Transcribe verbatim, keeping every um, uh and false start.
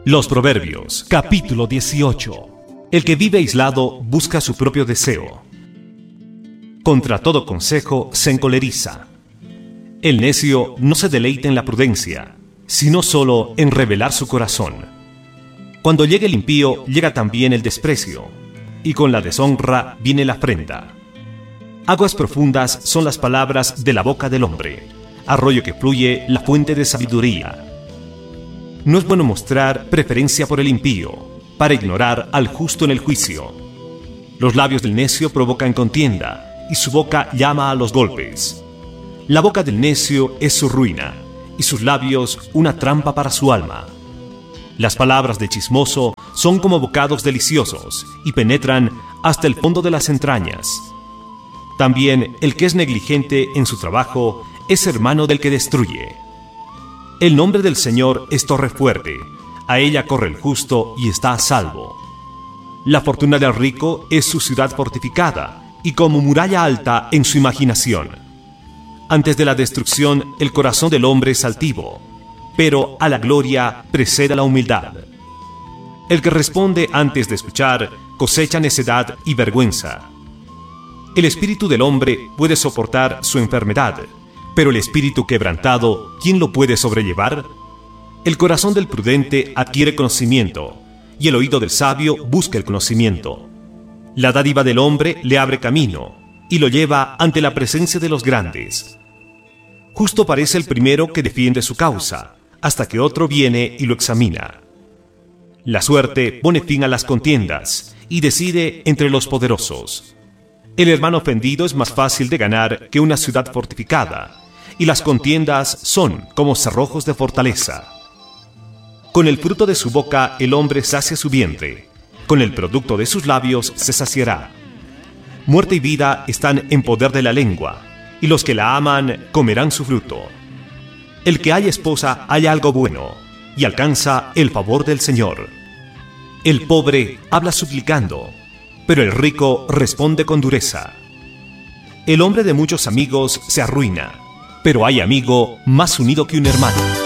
Los Proverbios, capítulo dieciocho. El que vive aislado busca su propio deseo. Contra todo consejo se encoleriza. El necio no se deleita en la prudencia, sino solo en revelar su corazón. Cuando llega el impío, llega también el desprecio, y con la deshonra viene la afrenta. Aguas profundas son las palabras de la boca del hombre, arroyo que fluye la fuente de sabiduría. No es bueno mostrar preferencia por el impío, para ignorar al justo en el juicio. Los labios del necio provocan contienda, y su boca llama a los golpes. La boca del necio es su ruina, y sus labios una trampa para su alma. Las palabras del chismoso son como bocados deliciosos, y penetran hasta el fondo de las entrañas. También el que es negligente en su trabajo es hermano del que destruye. El nombre del Señor es torre fuerte, a ella corre el justo y está a salvo. La fortuna del rico es su ciudad fortificada, y como muralla alta en su imaginación. Antes de la destrucción el corazón del hombre es altivo, pero a la gloria precede la humildad. El que responde antes de escuchar cosecha necedad y vergüenza. El espíritu del hombre puede soportar su enfermedad, pero el espíritu quebrantado, ¿quién lo puede sobrellevar? El corazón del prudente adquiere conocimiento, y el oído del sabio busca el conocimiento. La dádiva del hombre le abre camino, y lo lleva ante la presencia de los grandes. Justo parece el primero que defiende su causa, hasta que otro viene y lo examina. La suerte pone fin a las contiendas, y decide entre los poderosos. El hermano ofendido es más fácil de ganar que una ciudad fortificada, y las contiendas son como cerrojos de fortaleza. Con el fruto de su boca el hombre sacia su vientre, con el producto de sus labios se saciará. Muerte y vida están en poder de la lengua, y los que la aman comerán su fruto. El que haya esposa halla algo bueno, y alcanza el favor del Señor. El pobre habla suplicando, pero el rico responde con dureza. El hombre de muchos amigos se arruina, pero hay amigo más unido que un hermano.